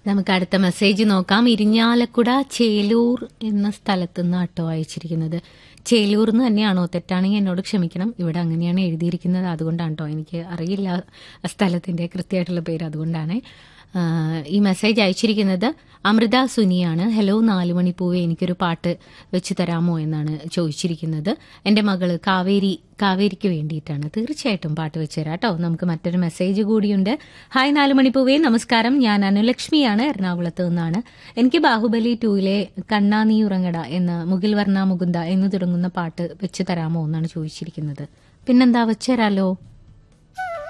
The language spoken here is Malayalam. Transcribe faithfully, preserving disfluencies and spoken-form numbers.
നമുക്ക് അടുത്ത മെസ്സേജ് നോക്കാം. ഇരിഞ്ഞാലക്കുട ചേലൂർ എന്ന സ്ഥലത്ത് നിന്ന് ആട്ടോ അയച്ചിരിക്കുന്നത്. ചേലൂർ എന്ന് തന്നെയാണോ? തെറ്റാണെങ്കിൽ എന്നോട് ക്ഷമിക്കണം. ഇവിടെ അങ്ങനെയാണ് എഴുതിയിരിക്കുന്നത്, അതുകൊണ്ടാണ് കേട്ടോ. എനിക്ക് അറിയില്ല സ്ഥലത്തിന്റെ കൃത്യമായിട്ടുള്ള പേര്, അതുകൊണ്ടാണ്. ഈ മെസ്സേജ് അയച്ചിരിക്കുന്നത് അമൃത സുനിയാണ്. ഹലോ നാലുമണിപ്പൂവെ, എനിക്കൊരു പാട്ട് വെച്ച് തരാമോ എന്നാണ് ചോദിച്ചിരിക്കുന്നത്. എൻ്റെ മകള് കാവേരി കാവേരിക്ക് വേണ്ടിയിട്ടാണ്. തീർച്ചയായിട്ടും പാട്ട് വെച്ച് തരാം കേട്ടോ. നമുക്ക് മറ്റൊരു മെസ്സേജ് കൂടിയുണ്ട്. ഹായ് നാലുമണിപ്പൂവേ, നമസ്കാരം. ഞാൻ അനുലക്ഷ്മിയാണ്, എറണാകുളത്ത് നിന്നാണ്. എനിക്ക് ബാഹുബലി ടൂയിലെ കണ്ണാ നീ ഉറങ്ങട എന്ന മുകിൽ വർണ്ണ മുകുന്ദ എന്ന് തുടങ്ങുന്ന പാട്ട് വെച്ച് തരാമോ എന്നാണ് ചോദിച്ചിരിക്കുന്നത്. പിന്നെന്താ, വെച്ചുതരാലോ.